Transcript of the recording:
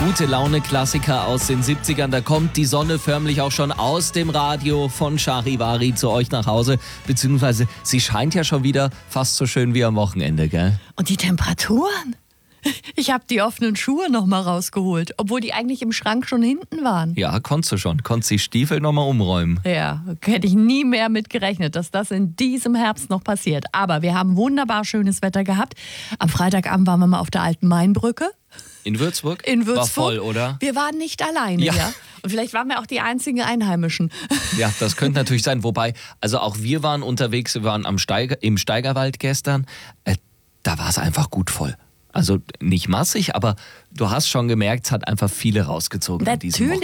Gute Laune-Klassiker aus den 70ern. Da kommt die Sonne förmlich auch schon aus dem Radio von Charivari zu euch nach Hause. Beziehungsweise sie scheint ja schon wieder fast so schön wie am Wochenende, gell? Und die Temperaturen? Ich habe die offenen Schuhe noch mal rausgeholt, obwohl die eigentlich im Schrank schon hinten waren. Ja, konntest du schon. Konntest die Stiefel noch mal umräumen. Ja, hätte ich nie mehr mit gerechnet, dass das in diesem Herbst noch passiert. Aber wir haben wunderbar schönes Wetter gehabt. Am Freitagabend waren wir mal auf der Alten Mainbrücke. In Würzburg? In Würzburg. War voll, oder? Wir waren nicht alleine, ja. Und vielleicht waren wir auch die einzigen Einheimischen. Ja, das könnte natürlich sein. Wobei, also auch wir waren unterwegs, wir waren im Steigerwald gestern. Da war es einfach gut voll. Also nicht massig, aber du hast schon gemerkt, es hat einfach viele rausgezogen an diesem Wochenende.